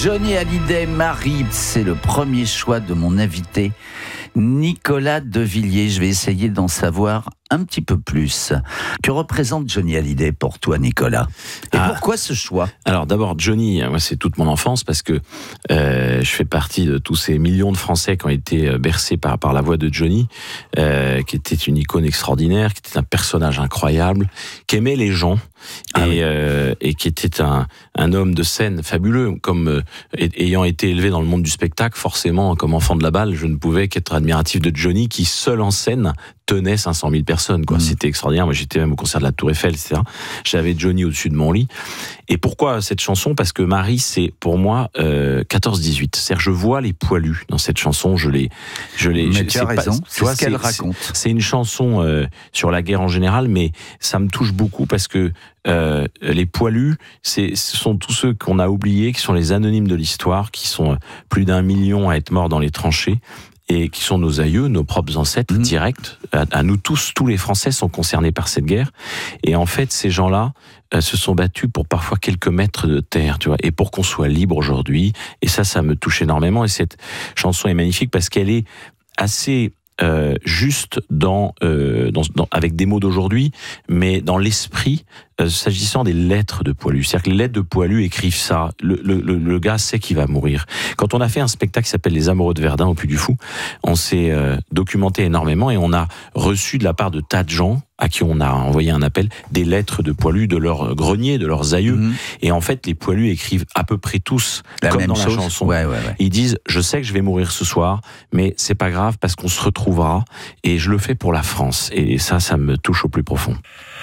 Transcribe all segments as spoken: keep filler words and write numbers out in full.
Johnny Hallyday, Marie, c'est le premier choix de mon invité, Nicolas De Villiers. Je vais essayer d'en savoir un petit peu plus. Que représente Johnny Hallyday pour toi, Nicolas ? Et ah, pourquoi ce choix ? Alors d'abord, Johnny, moi c'est toute mon enfance parce que euh, je fais partie de tous ces millions de Français qui ont été bercés par, par la voix de Johnny, euh, qui était une icône extraordinaire, qui était un personnage incroyable, qui aimait les gens ah, et, oui. euh, et qui était un, un homme de scène fabuleux. Comme euh, ayant été élevé dans le monde du spectacle, forcément, comme enfant de la balle, je ne pouvais qu'être admiratif de Johnny qui, seul en scène, tenait cinq cent mille personnes, quoi. Mmh. C'était extraordinaire. Moi, j'étais même au concert de la Tour Eiffel, et cetera. J'avais Johnny au-dessus de mon lit. Et pourquoi cette chanson ? Parce que Marie, c'est pour moi euh, quatorze dix-huit. C'est-à-dire, je vois les poilus dans cette chanson. Je les, je les. Mais je, tu as raison. Pas, c'est tu vois, ce qu'elle c'est, raconte. C'est, c'est une chanson euh, sur la guerre en général, mais ça me touche beaucoup parce que euh, les poilus, c'est, ce sont tous ceux qu'on a oubliés, qui sont les anonymes de l'histoire, qui sont plus d'un million à être morts dans les tranchées. Et qui sont nos aïeux, nos propres ancêtres mmh. directs. À, à nous tous, tous les Français sont concernés par cette guerre. Et en fait, ces gens-là euh, se sont battus pour parfois quelques mètres de terre, tu vois, et pour qu'on soit libre aujourd'hui. Et ça, ça me touche énormément. Et cette chanson est magnifique parce qu'elle est assez euh, juste dans, euh, dans, dans, avec des mots d'aujourd'hui, mais dans l'esprit, euh, s'agissant des lettres de poilus. C'est-à-dire que les lettres de poilus écrivent ça. Le, le, le, le gars sait qu'il va mourir. Quand on a fait un spectacle qui s'appelle Les Amoureux de Verdun au Puy du Fou, on s'est euh, documenté énormément et on a reçu de la part de tas de gens à qui on a envoyé un appel, des lettres de poilus de leur grenier, de leurs aïeux. Mmh. Et en fait, les poilus écrivent à peu près tous, la comme dans chose. La chanson. Ouais, ouais, ouais. Ils disent, je sais que je vais mourir ce soir, mais c'est pas grave parce qu'on se retrouvera et je le fais pour la France. Et ça, ça me touche au plus profond.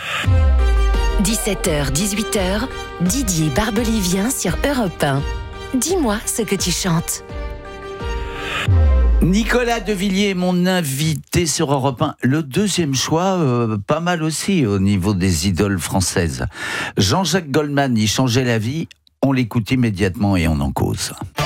dix-sept heures, dix-huit heures, Didier Barbelivien sur Europe un. Dis-moi ce que tu chantes. Nicolas De Villiers, mon invité sur Europe un. Le deuxième choix, euh, pas mal aussi au niveau des idoles françaises. Jean-Jacques Goldman, y changeait la vie. On l'écoute immédiatement et on en cause.